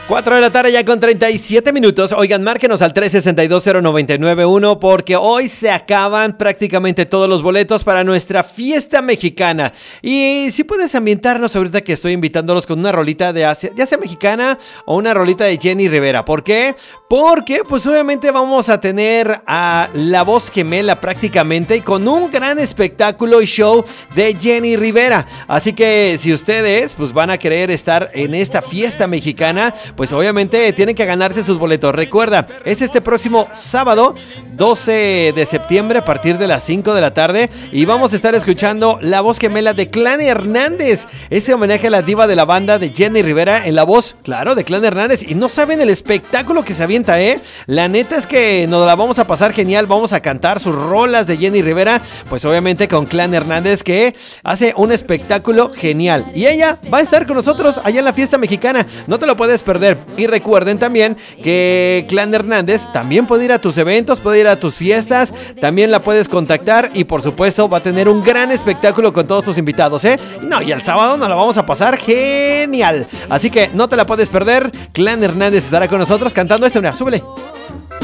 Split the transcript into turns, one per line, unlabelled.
4 de la tarde ya con 37 minutos. Oigan, márquenos al 3620991 porque hoy se acaban prácticamente todos los boletos para nuestra fiesta mexicana. Y si puedes ambientarnos ahorita que estoy invitándolos con una rolita de ya sea mexicana o una rolita de Jenny Rivera. ¿Por qué? Porque pues obviamente vamos a tener a La Voz Gemela prácticamente y con un gran espectáculo y show de Jenny Rivera. Así que si ustedes pues van a querer estar en esta fiesta mexicana, pues obviamente tienen que ganarse sus boletos. Recuerda, es este próximo sábado 12 de septiembre a partir de las 5 de la tarde y vamos a estar escuchando La Voz Gemela de Clan Hernández. Ese homenaje a la diva de la banda de Jenny Rivera en la voz, claro, de Clan Hernández. Y no saben el espectáculo que se avienta, ¿eh? La neta es que nos la vamos a pasar genial. Vamos a cantar sus rolas de Jenny Rivera, pues obviamente con Clan Hernández, que hace un espectáculo genial. Y ella va a estar con nosotros allá en la fiesta mexicana. No te lo puedes perder. Y recuerden también que Clan Hernández también puede ir a tus eventos, puede ir a tus fiestas, también la puedes contactar y por supuesto va a tener un gran espectáculo con todos tus invitados, ¿eh? No, y el sábado nos la vamos a pasar genial. Así que no te la puedes perder. Clan Hernández estará con nosotros cantando esta una. Súbele.